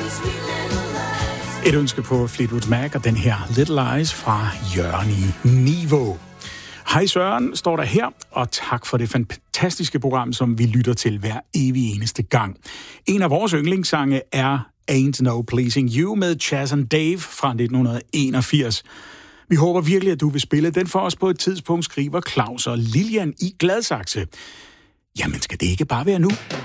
Et ønske på Fleetwood Mac og den her Little Lies fra Jørgen i Niveau. Hej Søren, står der her, og tak for det fantastiske program, som vi lytter til hver evig eneste gang. En af vores yndlingssange er Ain't No Pleasing You med Chas and Dave fra 1981. Vi håber virkelig, at du vil spille den for os på et tidspunkt, skriver Claus og Lilian i Gladsaxe. Jamen, skal det ikke bare være nu?